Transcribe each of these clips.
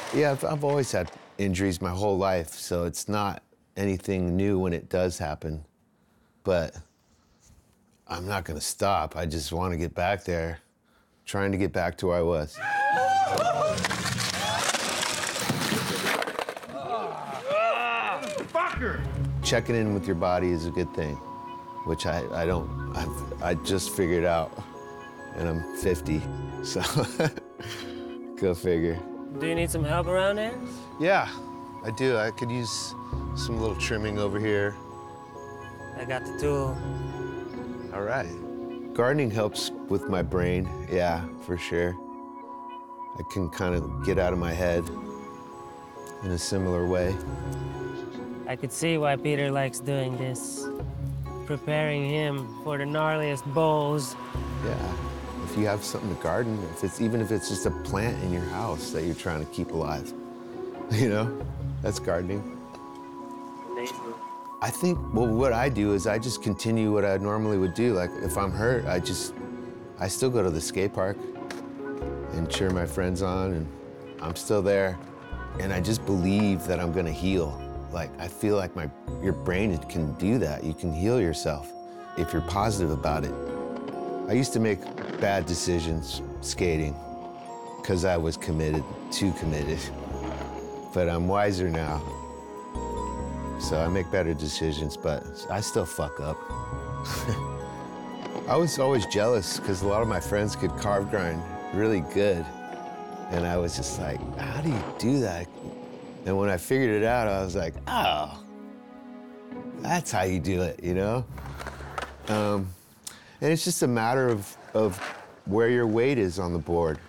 Yeah, I've always had injuries my whole life, so it's not anything new when it does happen. But I'm not gonna stop. I just want to get back there, trying to get back to where I was. Fucker! Checking in with your body is a good thing, which I just figured out, and I'm 50, so go figure. Do you need some help around here? Yeah, I do. I could use some little trimming over here. I got the tool. All right. Gardening helps with my brain, yeah, for sure. I can kind of get out of my head in a similar way. I could see why Peter likes doing this. Preparing him for the gnarliest bowls. Yeah, if you have something to garden, even if it's just a plant in your house that you're trying to keep alive, you know, that's gardening. Amazing. I think, well, what I do is I just continue what I normally would do. Like, if I'm hurt, I still go to the skate park and cheer my friends on, and I'm still there. And I just believe that I'm gonna heal. Like, I feel like your brain can do that. You can heal yourself if you're positive about it. I used to make bad decisions skating because I was too committed. But I'm wiser now. So I make better decisions, but I still fuck up. I was always jealous because a lot of my friends could carve grind really good. And I was just like, how do you do that? And when I figured it out, I was like, oh, that's how you do it, you know? And it's just a matter of where your weight is on the board.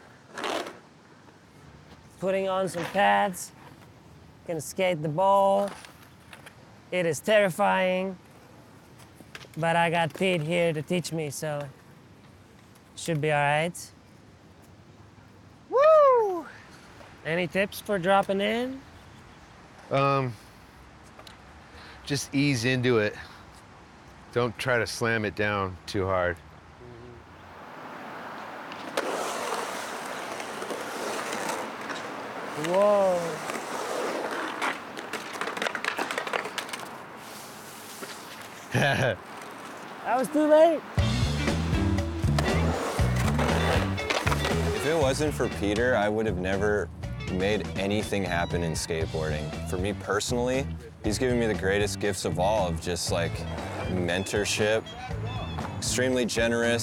Putting on some pads, gonna skate the bowl. It is terrifying, but I got Pete here to teach me, so should be all right. Woo! Any tips for dropping in? Just ease into it. Don't try to slam it down too hard. Whoa. That was too late. If it wasn't for Peter, I would have never made anything happen in skateboarding. For me personally, he's given me the greatest gifts of all, of just like mentorship, extremely generous.